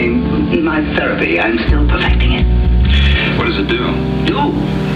my therapy. I'm still perfecting it. What does it do? Do?